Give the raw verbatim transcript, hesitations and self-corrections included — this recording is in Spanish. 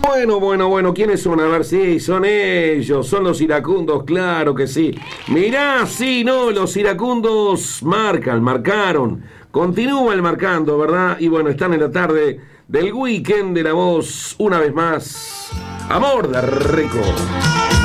Bueno, bueno, bueno, ¿quiénes son? A ver, sí, son ellos, son los iracundos, claro que sí. Mirá, sí, no, los iracundos marcan, marcaron, continúan marcando, ¿verdad? Y bueno, están en la tarde del weekend de La Voz, una vez más. Amor de rico.